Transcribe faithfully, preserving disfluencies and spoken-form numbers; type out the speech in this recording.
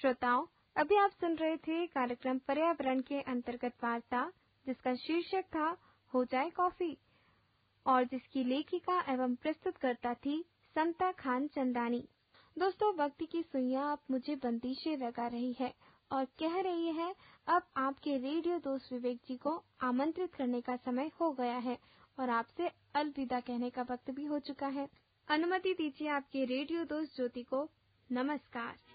श्रोताओं, अभी आप सुन रहे थे कार्यक्रम पर्यावरण के अंतर्गत वार्ता, जिसका शीर्षक था हो जाए कॉफी और जिसकी लेखिका एवं प्रस्तुतकर्ता थी समता खान चंदानी। दोस्तों, वक्त की सुइयां अब मुझे बंदिशें लगा रही है और कह रही है अब आपके रेडियो दोस्त विवेक जी को आमंत्रित करने का समय हो गया है और आपसे अलविदा कहने का वक्त भी हो चुका है। अनुमति दीजिए आपके रेडियो दोस्त ज्योति को। नमस्कार।